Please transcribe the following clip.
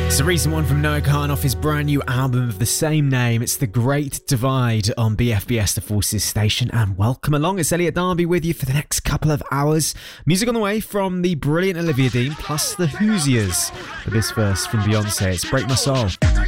It's a recent one from Noah Kahan off his brand new album of the same name. It's The Great Divide on BFBS, the Forces station. And welcome along. It's Elliot Darby with you for the next couple of hours. Music on the way from the brilliant Olivia Dean, plus the Hoosiers. But this verse from Beyonce, it's Break My Soul.